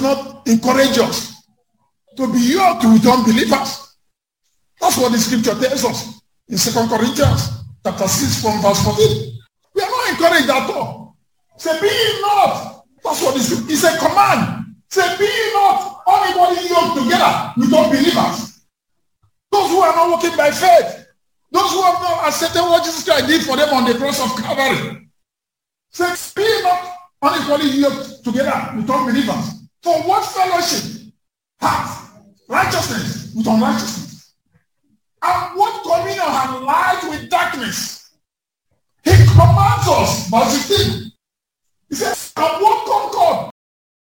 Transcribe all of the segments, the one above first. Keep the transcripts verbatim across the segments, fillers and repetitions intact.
not encourage us to be yoked with unbelievers. That's what the scripture tells us in Second Corinthians chapter six from verse fourteen. We are not encouraged at all. Say, be ye not. That's what it's, it's a command. Say, be ye not unequally yoked together with unbelievers. Those who are not walking by faith. Those who have not accepted what Jesus Christ did for them on the cross of Calvary. Say, be ye not unequally yoked together with unbelievers. For what fellowship hath righteousness with unrighteousness? And what communion hath light with darkness? He commands us, verse fifteen. He says, and what concord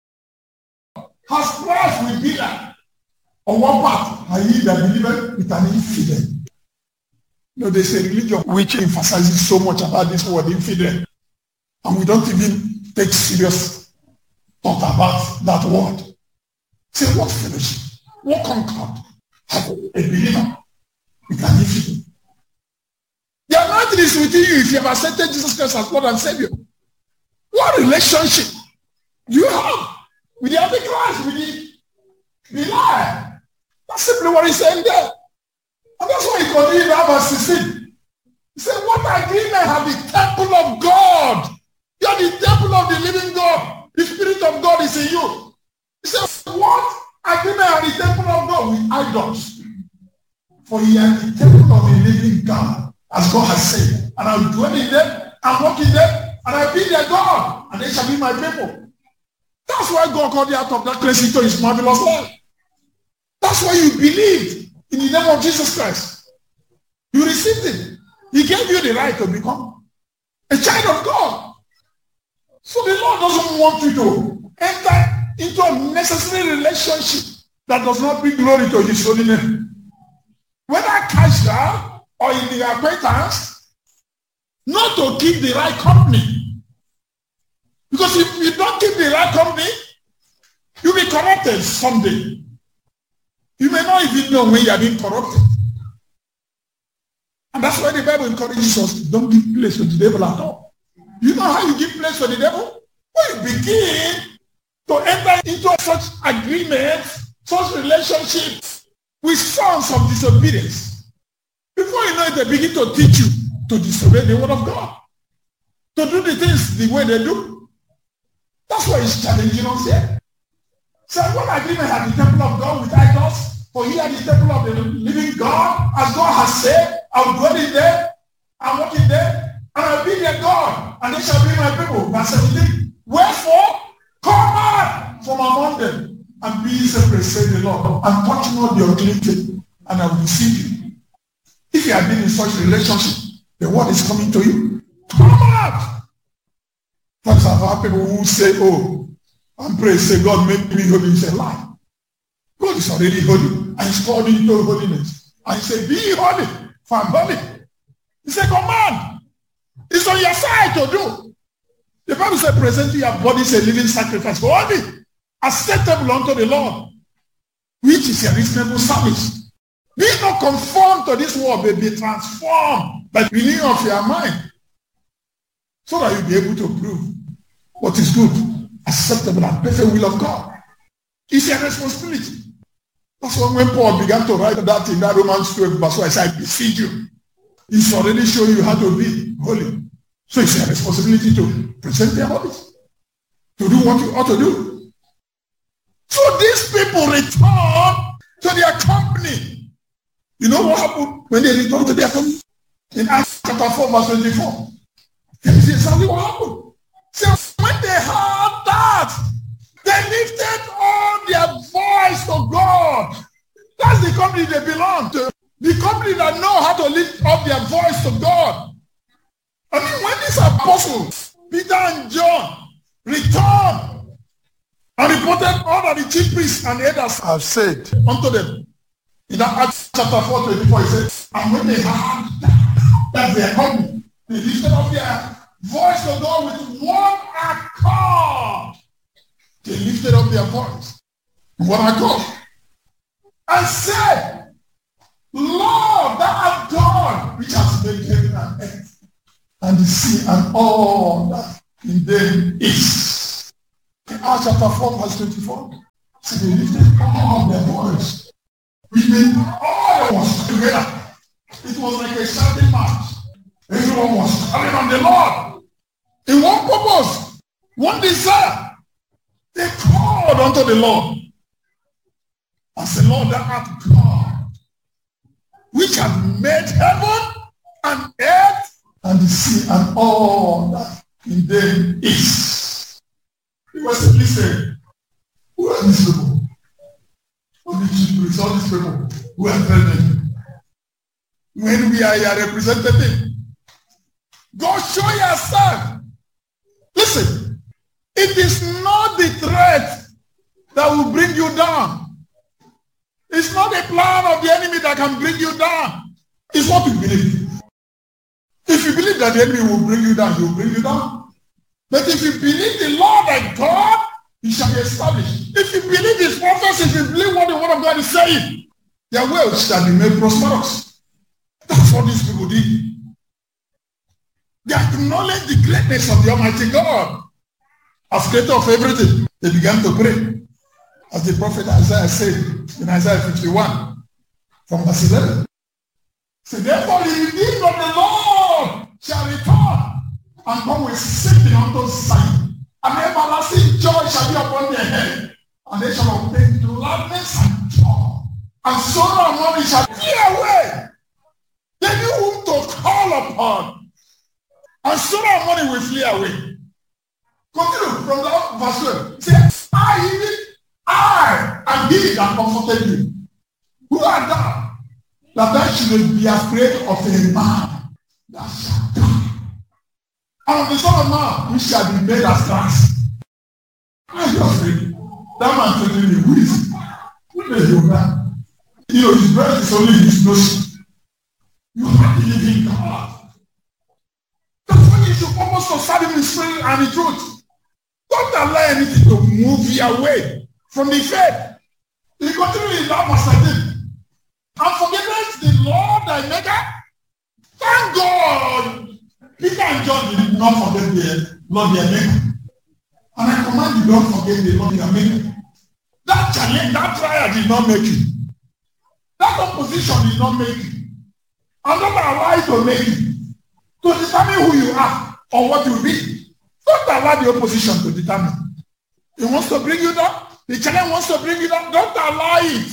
has strife with Belial? On one part, are ye that believe with an infidel? You know, there's a religion which emphasizes so much about this word infidel. And we don't even take serious thought about that word. Say, what fellowship, what concord has a believer with an infidel? The anointing is within you if you have accepted Jesus Christ as Lord and Savior. What relationship do you have with the Antichrist, with the, the lie? That's simply what he's saying there. And that's why he continued in verse sixteen. He said, what agreement have the temple of God? You are the temple of the living God. The Spirit of God is in you. He said, what agreement have the temple of God with idols? For ye are the temple of the living God, as God has said. And I will dwell in them and walk in them, and I will be their God, and they shall be my people. That's why God called you out of darkness into his marvelous light. That's why you believed in the name of Jesus Christ. You received it. He gave you the right to become a child of God. So the Lord doesn't want you to enter into a necessary relationship that does not bring glory to his holy name. Whether casual or in the acquaintance, not to keep the right company. Because if you don't keep the right company, you'll be corrupted someday. You may not even know when you are being corrupted. And that's why the Bible encourages us, don't give place to the devil at all. You know how you give place to the devil? When you begin to enter into such agreements, such relationships with sons of disobedience. Before you know it, they begin to teach you to disobey the word of God. To do the things the way they do. That's why he's challenging us here. So what agreement has the temple of God with idols? For ye are the temple of the living God, as God has said, I will dwell in them, and walk in them, and I will be their God, and they shall be my people. Verse seventeen. Wherefore, come out from among them, and be separate, says the Lord, and touch not the unclean thing, and I will receive you. If you have been in such relationship, the word is coming to you. Come out. That's how people who say, oh, and pray, say, God make me holy. It's a lie. God is already holy, and he's called into holiness. And he said, be holy, for I'm holy. It's a command. It's on your side to do. The Bible said, present your bodies a living sacrifice, holy, acceptable unto the Lord, which is a reasonable service. Be not conformed to this world, but be transformed by the renewing of your mind, so that you'll be able to prove what is good, acceptable, and perfect will of God. It's your responsibility. That's why when Paul began to write that in that Romans twelve verse one, I said, I beseech you. He's already showing you how to be holy. So it's your responsibility to present their bodies, to do what you ought to do. So these people return to their company. You know what happened when they returned to their company? In Acts chapter four verse twenty-four. This is exactly what happened. So when they heard that, they lifted all their voice to God. That's the company they belong to. The company that know how to lift up their voice to God. I mean, when these apostles, Peter and John, returned and reported all that the chief priests and elders have said unto them, in that Acts chapter four, twenty-four, it says, and when they heard that they are coming, they lifted up their voice to God with one accord. They lifted up their voice with one accord and said, Lord, thou art God, which has made heaven and earth, and the sea and all that in them is. In Acts chapter four, verse twenty-four. So they lifted all their voice, which means all was together. It was like a shouting match. Everyone was calling on the Lord in one purpose, one desire. They called unto the Lord. As the Lord that hath God, which hath made heaven and earth and the sea and all that in them is. He was simply saying, who are these people? All the chief priests, all these people who are present. When we are your representative, God show yourself. Listen, it is not the threat that will bring you down. It's not the plan of the enemy that can bring you down. It's what you believe. If you believe that the enemy will bring you down, he will bring you down. But if you believe the Lord and God, he shall be established. If you believe his prophets, if you believe what the word of God is saying, their wealth shall be made prosperous. That's what these people did. They acknowledged the greatness of the Almighty God as creator of everything. They began to pray. As the prophet Isaiah said in Isaiah fifty-one, from verse eleven. So therefore the redeemed of the Lord shall return and come with singing unto Zion. And everlasting joy shall be upon their head. And they shall obtain gladness and joy. And sorrow and mourning shall flee away. They knew whom to call upon. And sorrow and mourning will flee away. Continue from that verse twelve. Say, I even I am he that comforted you. Who art thou? That thou shouldest be afraid of a man that shall die. And of the Son of Man, which shall be made as grass. Are you afraid? That man telling me, who is it? Who is your man? You know, his breath is only his nose. You have to live in God. That's why you should almost serve him in spirit and in truth. Don't allow anything to move you away from the faith. He continued in that verse thirteen. And forgiveness the Lord thy maker. Thank God. Peter and John did not forget the Lord their maker. And I command you, don't forget the Lord their maker. That challenge, that trial did not make you. That opposition did not make you. And don't allow it to make you. To determine who you are or what you will be. Don't allow the opposition to determine. He wants to bring you down. The challenge wants to bring you down. Don't allow it.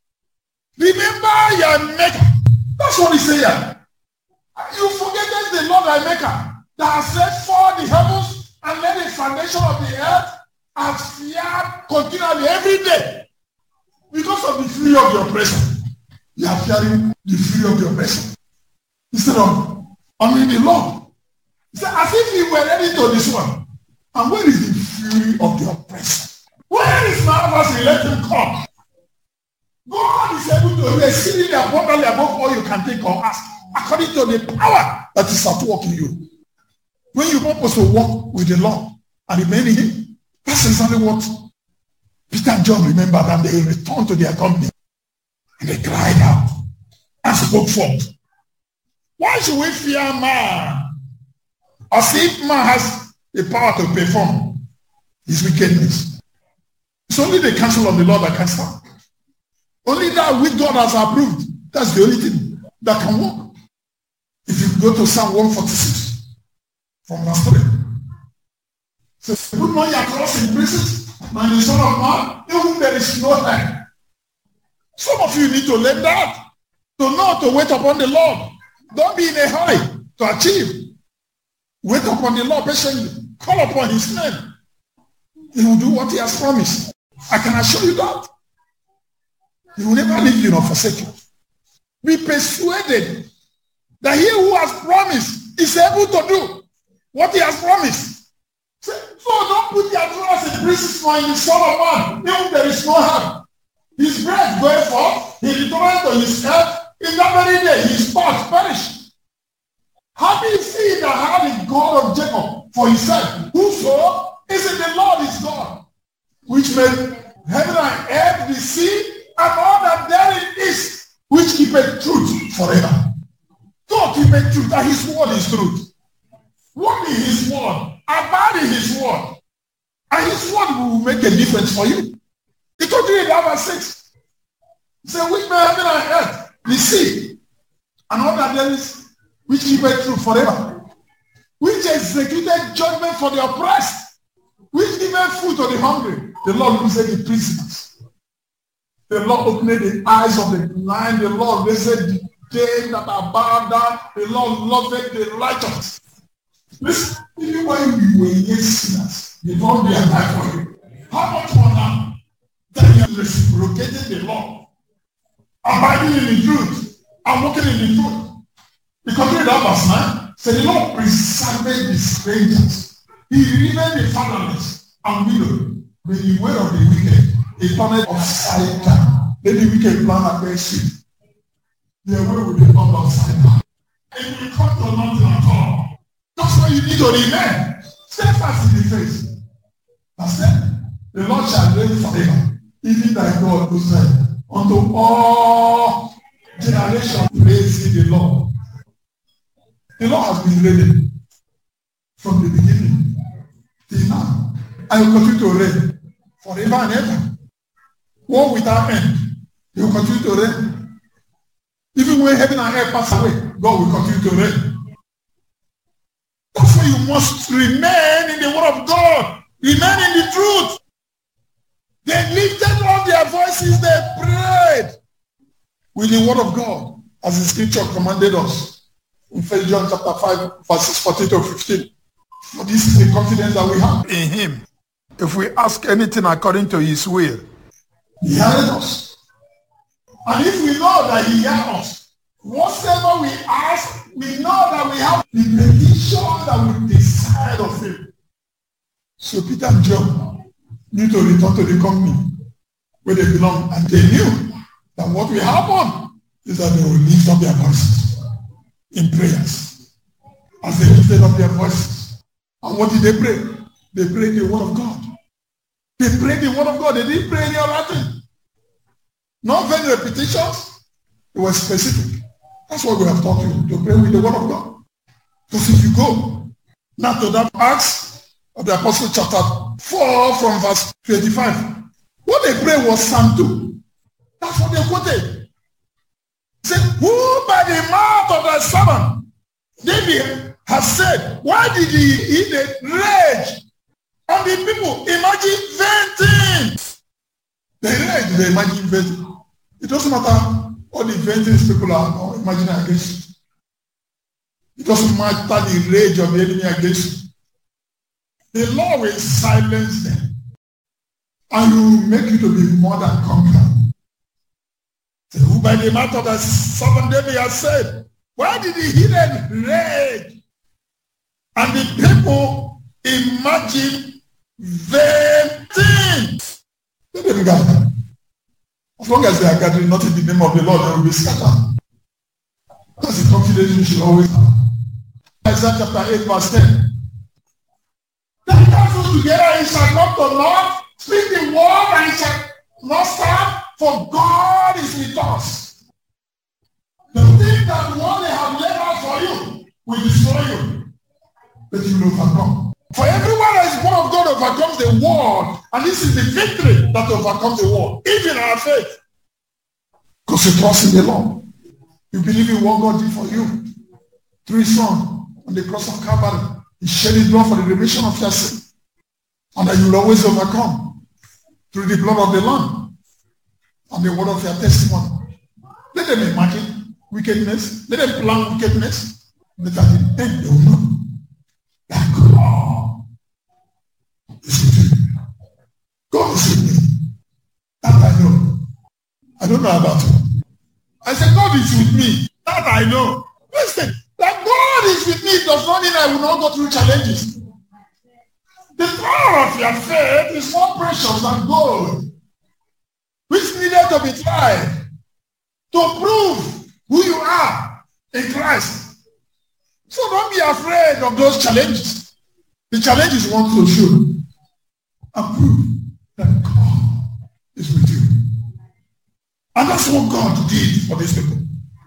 Remember your maker. That's what he said here. You forget the Lord thy maker that has set forth the heavens and laid the foundation of the earth and feared continually every day. Because of the fury of your oppressor. You are fearing the fury of your oppressor. Instead of honoring the Lord. It's as if he were ready to this one. And where is the fury of the oppressor? Where is my adversary? Let him come. God is able to do exceedingly abundantly above all you can think or ask, according to the power that is at work in you. When you purpose to walk with the Lord and remain in him, that's exactly what Peter and John remembered, and they returned to their company. And they cried out and spoke forth. Why should we fear man? As if man has the power to perform his wickedness. It's only the counsel of the Lord that can stand. Only that which God has approved. That's the only thing that can work. If you go to Psalm one forty-six, from verse three. It says, put not your trust in princes, and in the Son of Man, in whom there is no help. Some of you need to learn that. To know to wait upon the Lord. Don't be in a hurry to achieve. Wait upon the Lord patiently. Call upon his name. He will do what he has promised. I can assure you that. He will never leave you nor forsake you. Be persuaded that he who has promised is able to do what he has promised. So don't put your trust in princes nor in the Son of Man, even there is no help. His breath going forth, he returned to his health. In that very day, his thoughts perished. Happy is he that had the God of Jacob for himself. Whoso is in the Lord is God, which made heaven and earth, the sea, and all that therein is, which keepeth truth forever. God keepeth truth, and his word is truth. Walk in his word, abide in his word, and his word will make a difference for you. He continued in verse six. He said, which may heaven and earth, the sea, and all that there is, which keepeth true forever, which executed judgment for the oppressed, which giveth food to the hungry. The Lord loosed the prisoners. The Lord opened the eyes of the blind. The Lord raised the dead that are bowed down. The Lord loved the righteous. Listen, even when we were yet sinners, the Lord they are alive for you. How much more now that you have reciprocated the law, abiding in the truth, and walking in the truth? Because read that verse nine. So the Lord preserved the strangers. He delivered the fatherless and widow. But the way of the wicked, he turned it upside down. Then the wicked plan against you. Their way will be turned upside down. And you come to nothing at all. That's why you need to remain. Stay fast in the face. That's it. The Lord shall reign forever. Even thy God who said, unto all generations praise ye the Lord. The Lord has been reigning from the beginning till now. And will continue to reign forever and ever. War without end. He will continue to reign. Even when heaven and earth pass away, God will continue to reign. That's why you must remain in the word of God. Remain in the truth. They lifted up their voices, they prayed with the word of God, as the scripture commanded us. In First John chapter five, verses fourteen to fifteen. For this is the confidence that we have in him. If we ask anything according to his will, he hears us. And if we know that he hears us, whatever we ask, we know that we have the petition that we desire of him. So Peter and John need to return to the company where they belong. And they knew that what will happen is that they will lift up their voices in prayers. As they lifted up their voices. And what did they pray? They prayed the word of God. They prayed the word of God. They didn't pray any other thing. Not vain repetitions. It was specific. That's what we have taught you, to pray with the word of God. Because if you go now to that Acts of the Apostle chapter four from verse twenty-five, what they prayed was Psalm two. That's what they quoted. Said, who by the mouth of thy servant David has said, why did he eat the rage on the people? Imagine vain things. They rage, they imagine vain things. It doesn't matter all the vain things people are imagining against you. It doesn't matter the rage of the enemy against you. The Lord will silence them and will make you to be more than conqueror. Who by the mouth of the servant David has said, why did he hidden rage? And the people imagine vain things. Let them gather. As long as they are gathering not in the name of the Lord, they will be scattered. That's the confidence you should always have. Isaiah chapter eight, verse ten. Then counsel together, it shall come to naught. Speak the word, and it shall not stand. For God is with us. The thing that what they have laid out for you will destroy you. But you will overcome. For everyone that is born of God overcomes the world. And this is the victory that overcomes the world. Even our faith. Because you trust in the Lord. You believe in what God did for you. Through his son on the cross of Calvary. He shed his blood for the remission of your sin. And that you will always overcome. Through the blood of the Lamb. And the word of their testimony. Let them imagine wickedness. Let them plan wickedness. But at the end they will know that God is with you. God is with me. That I know. I don't know about you. I said God is with me. That I know. Listen, that God is with me does not mean I will not go through challenges. The power of your faith is more precious than gold, which needed to be tried to prove who you are in Christ. So don't be afraid of those challenges. The challenges want to show and prove that God is with you. And that's what God did for these people.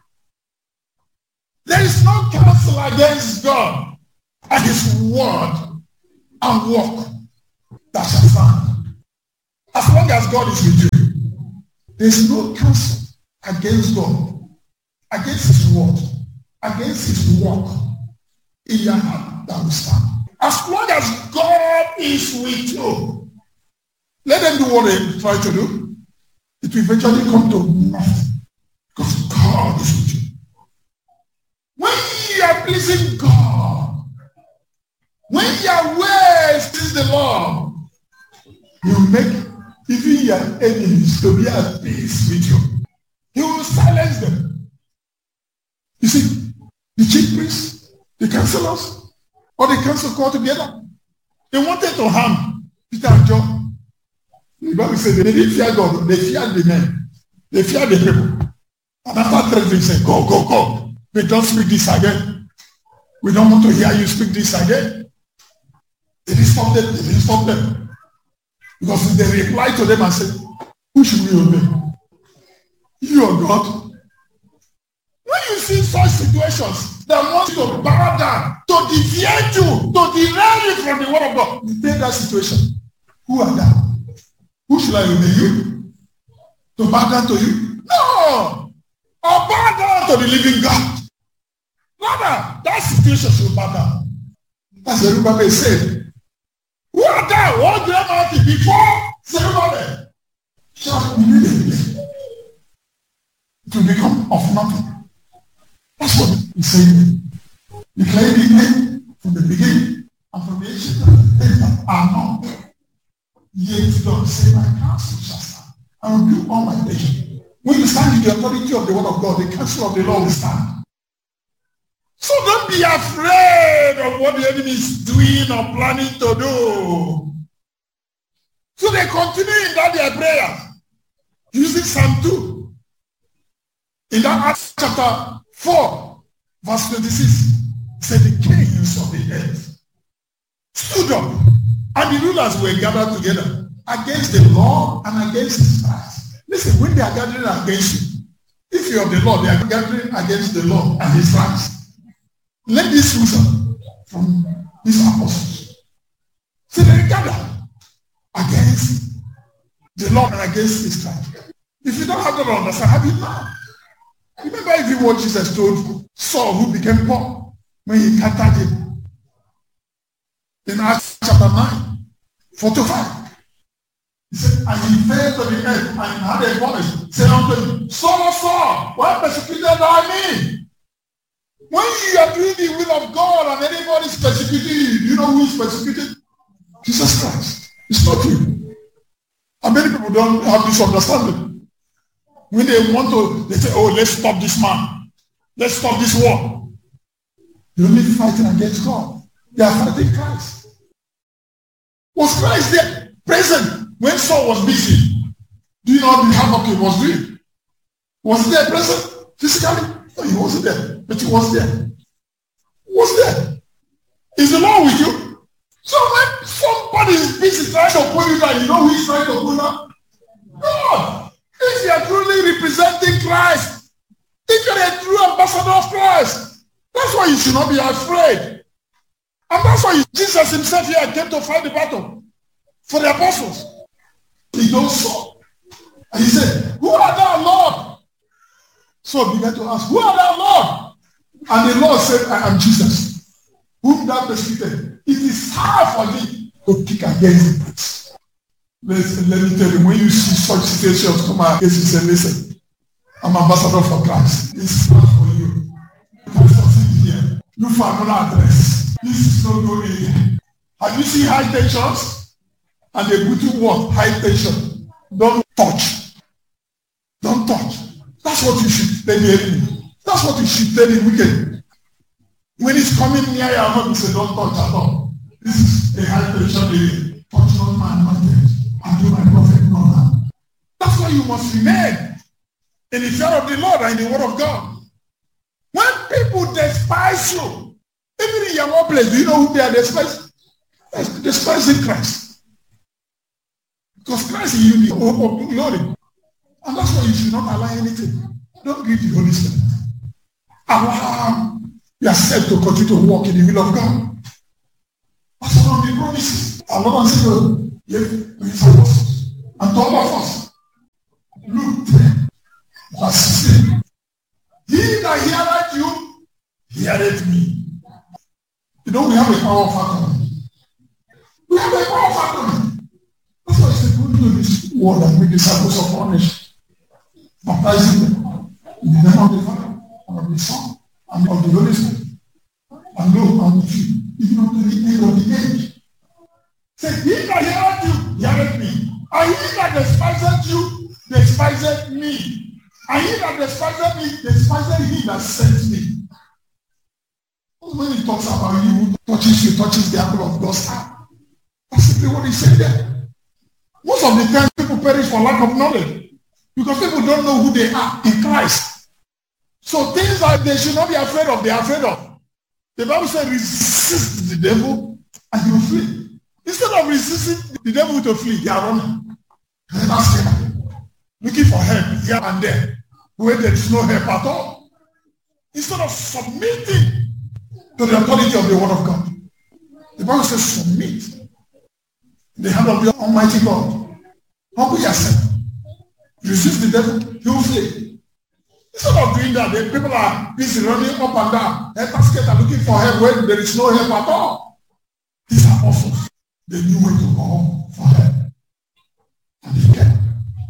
There is no counsel against God and his word and work that shall stand. As long as God is with you, there's no counsel against God, against his word, against his work in your heart that will stand. As long as God is with you, let them do what they try to do. It will eventually come to nothing because God is with you. When you are pleasing God, when your ways please the Lord, you make even your enemies to be at peace with you. He will silence them. You see, the chief priests, the councillors, or the council called together, they wanted to harm Peter and John. The Bible says they didn't fear God, they feared the men, they feared the people. And after three days, they said, go, go, go. We don't speak this again. We don't want to hear you speak this again. They didn't stop them, they didn't stop them. Because they replied to them and said, who should we obey? You or God? When you see such situations that want you to bow down, to deviate you, to derail you from the word of God, you take that situation. Who are thou? Who should I obey you? To bow down to you? No! Or bow down to the living God. Rather, that situation should bow down. That's what Zerubbabel said. Who are thou? What great mountain before Zerubbabel? Shall immediately to become of nothing. That's what he's saying. Declare the name from the beginning and from the ancient days that are not. Yet God say, my counsel shall stand. I will do all my pleasure. When you stand in the authority of the word of God, the counsel of the Lord will stand. So don't be afraid of what the enemy is doing or planning to do. So they continue in that their prayer, using Psalm two. In that Acts chapter four, verse twenty-six, it said the kings of the earth stood up, and the rulers were gathered together against the Lord and against his Christ. Listen, when they are gathering against you, if you are the Lord, they are gathering against the Lord and his Christ. Let this reason from these apostles. See, they gather against the Lord and against his Christ. If you don't have that understand, have you now? Remember if you what Jesus told Saul, who became Paul, when he encountered him. In Acts chapter nine, four to five. He said, and he fell to the earth and had a voice, said unto him, Saul, Saul, why persecuted thou me? When you are doing the will of God and anybody is persecuting you, you know who is persecuted? Jesus Christ. It's not you. And many people don't have this understanding. When they want to, they say, oh, let's stop this man. Let's stop this war. You're only fighting against God. They are fighting Christ. Was Christ there present when Saul was busy? Do you know the havoc he was doing? Was he there present physically? No, he wasn't there, but he was there. He was there. Is the Lord with you? So when somebody is busy trying to pull you down, you know who is trying to pull down? God. If you are truly representing Christ, if you are a true ambassador of Christ, that's why you should not be afraid. And that's why Jesus himself here came to fight the battle for the apostles. He knows so. And he said, who are thou, Lord? So began to ask, who are thou, Lord? And the Lord said, I am Jesus, whom thou persecuted. It is hard for thee to kick against it. Listen, let me tell you, when you see such situations come against you, say, listen, I'm ambassador for Christ. This is not for you. You can succeed here. Look for another address. This is not going here. Have you seen high tensions? And they put you what? High tension. Don't touch. Don't touch. That's what you should tell the enemy. That's what you should tell the wicked. When it's coming near your home, you say, don't touch at all. This is a high tension area. Touch not my anointed, and do my prophet no harm. That's why you must remain in the fear of the Lord and in the word of God. When people despise you, even in your workplace, do you know who they are despising? Despising Christ. Because Christ is you the hope of glory. And that's why you should not allow anything. Don't give the Holy Spirit. Allow yourself to continue to walk in the will of God. That's one of the promises. Our Lord said, yes, we apostles. and to all of us. Luke ten, verse sixteen. He that heareth you, heareth me. You know, we have a power factor. We have a power factor. That's why I said, go into this world and make disciples of all nations, baptizing them in the name of the Father, and of the Son, and of the Holy Spirit. And lo, I'm with you, even unto the end of the age. Say, he that heareth you, heareth me. And he that despiseth you, despiseth me. And he that despiseth me, despiseth he that sent me. When he talks about you, who touches you, touches the apple of God's eye. That's simply what he said there. Most of the time, people perish for lack of knowledge. Because people don't know who they are in Christ. So things that they should not be afraid of, they are afraid of. The Bible says, resist the devil and he will flee. Instead of resisting the devil to flee, they are running. Looking for help here and there, where there is no help at all. Instead of submitting to the authority of the word of God. The Bible says, submit in the hand of the Almighty God. Humble yourself. Resist the devil, he will flee. Instead of doing that, the people are busy running up and down. Help us get are looking for help when there is no help at all. These are apostles. They knew where to go for help. And they came.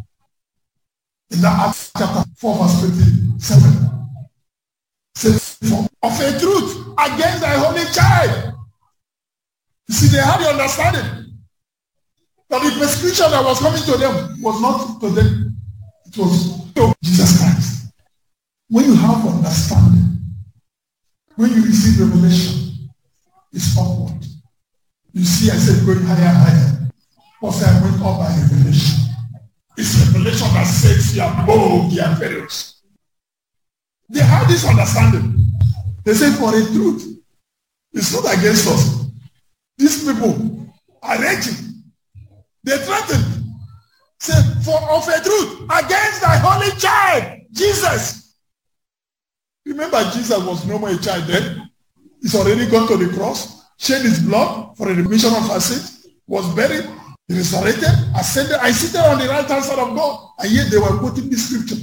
In that Acts chapter four, verse twenty-seven, says, of a truth against thy holy child. You see, they had the understanding that the persecution that was coming to them was not to them, it was to Jesus Christ. When you have understanding, when you receive revelation, it's upward. You see, I said going higher, higher. Because I went up by revelation. It's revelation that sets you above the inferiors. They have this understanding. They say, for a truth, it's not against us. These people are raging. They threaten. Say, for of a truth, against thy holy child, Jesus. Remember, Jesus was no more a child then. He's already gone to the cross, shed his blood for the remission of our sins, was buried, resurrected, ascended, and seated on the right hand side of God. And yet they were quoting this scripture.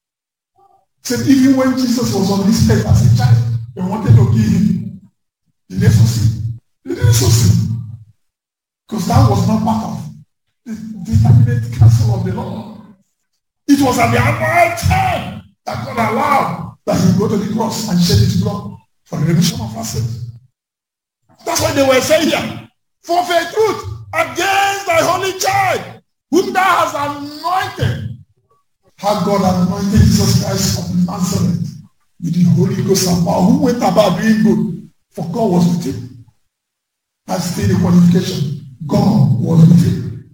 Said even when Jesus was on this earth as a child, they wanted to kill him. Did they succeed? They didn't succeed. Because that was not part of the determinate counsel of the Lord. It was at the right time that God allowed that he go to the cross and shed his blood for the remission of our sins. That's why they were saying here, for the truth against thy holy child, whom thou hast anointed. Had God anointed Jesus Christ of Nazareth with the Holy Ghost and power, who went about doing good, for God was with him. That's still the qualification. God was with him.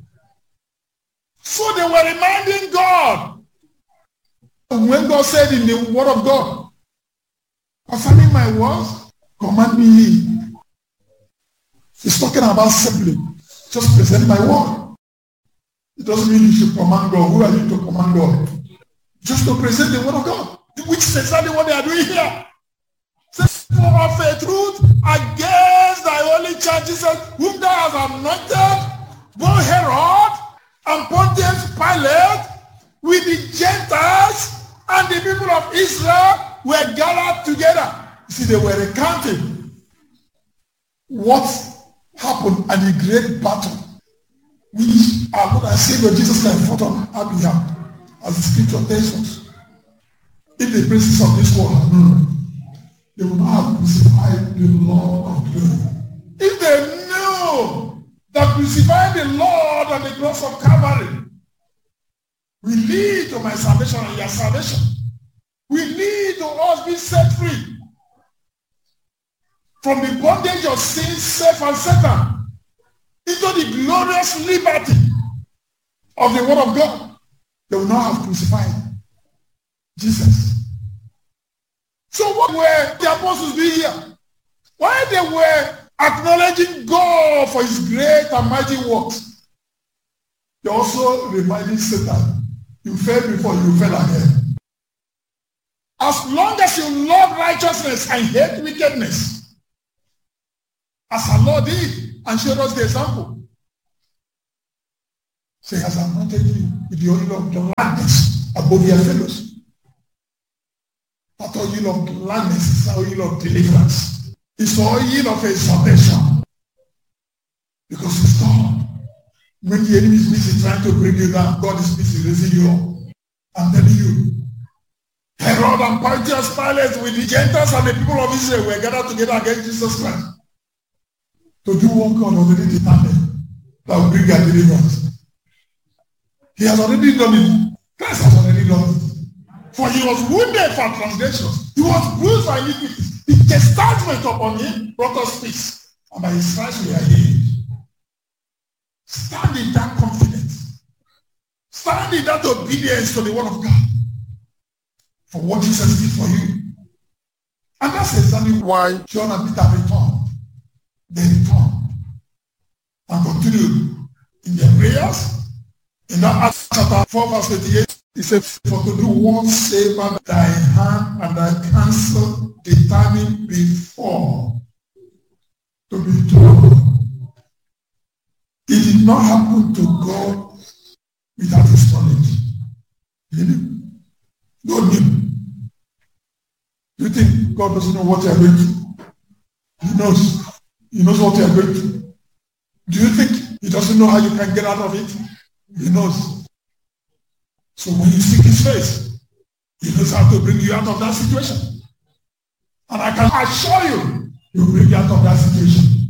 So they were reminding God. And when God said in the word of God, concerning my words, command me ye. He's talking about simply just present my word. It doesn't mean you should command God. Who are you to command God? Just to present the word of God, which is exactly what they are doing here. Says, for of a truth against thy holy church, Jesus, whom thou hast anointed, both Herod and Pontius Pilate, with the Gentiles and the people of Israel were gathered together. You see, they were recounting what happened at the great battle which our Lord and Savior Jesus Christ fought on our behalf, as the scripture tells us. If the princes of this world had known, they would not have crucified the Lord of glory. If they knew that crucifying the Lord on the cross of Calvary will lead to my salvation and your salvation, will lead to us being set free from the bondage of sin, self, and Satan into the glorious liberty of the word of God, they will not have crucified Jesus. So what were the apostles doing here? While they were acknowledging God for his great and mighty works, they also reminded Satan, you fell before, you fell again. As long as you love righteousness and hate wickedness, as our Lord did and showed us the example, So he has anointed you with the oil of gladness above your fellows. That oil of gladness is the oil of deliverance. It's the oil of exaltation. Because it's God. When the enemy is busy trying to bring you down, God is busy raising you up. I'm telling you. Herod and Pontius Pilate with the Gentiles and the people of Israel were gathered together against Jesus Christ to do what God already determined that will bring their deliverance. He has already done it. Christ has already done it. For he was wounded for transgressions. He was bruised for iniquities. The chastisement upon him brought us peace. And by his stripes we are healed. Stand in that confidence. Stand in that obedience to the word of God. For what Jesus did for you. And that's exactly why John and Peter returned. They returned. And continued in their prayers. In that Acts chapter four verse twenty-eight, he said, for to do whatsoever thy hand and thy counsel determined before to be done. It did not happen to God without his knowledge. He knew. God knew. Do you think God doesn't know what you are going through? He knows. He knows what you are going through. Do you think he doesn't know how you can get out of it? He knows. So when you seek his face, he knows how to bring you out of that situation. And I can assure you, he will bring you out of that situation.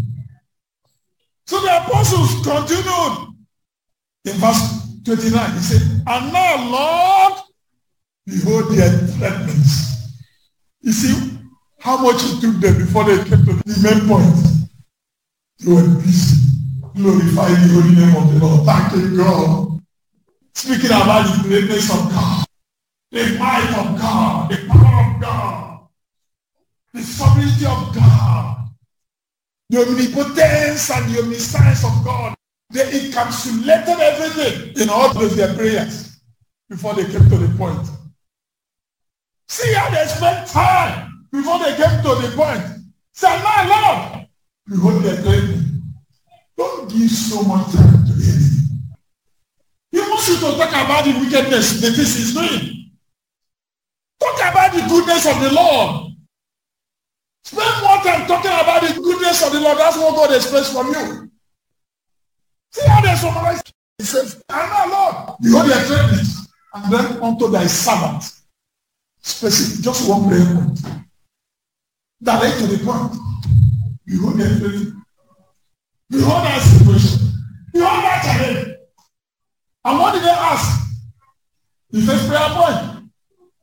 So the apostles continued in verse twenty-nine. He said, and now, Lord, behold their threatenings. You see how much it took them before they came to the main point. They were busy glorifying the holy name of the Lord. Thank you, God. Speaking about the greatness of God, the might of God, the power of God, the sovereignty of God, the omnipotence and the omniscience of God. They encapsulated everything in all of their prayers before they came to the point. See how they spent time before they came to the point. Say, my Lord, behold their threatening. Don't give so much time to the enemy. He wants you to talk about the wickedness the things he's doing. Talk about the goodness of the Lord. Spend more time talking about the goodness of the Lord. That's what God expects from you. See how they summarize. He says, and now, Lord, behold their threatenings, and then unto thy servant. Specific, just one prayer point. Direct to the point. Behold their threatenings. Behold that situation. Behold that challenge. And what did they ask? The first prayer point.